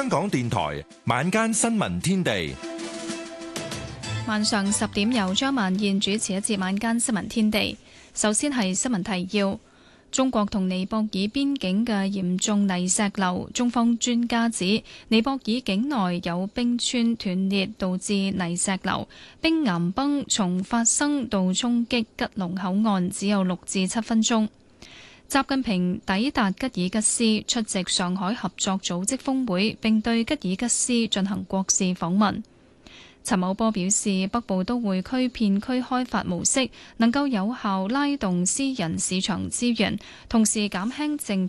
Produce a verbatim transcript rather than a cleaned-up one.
香港電台晚間新聞天地， 晚上十點由張曼燕主持一節晚間新聞天地。首先係新聞提要：中國同尼泊爾邊境嘅嚴重泥石流，中方專家指尼泊爾境內有冰川斷裂，導致泥石流。冰岩崩從發生到衝擊吉隆口岸只有六至七分鐘。習近平抵達吉爾吉斯出席上海合作組織峰會，並對吉爾吉斯進行國事訪問。陳茂波表示，北部都會區片區開發模式能夠有效拉動私人市場資源，同時減輕政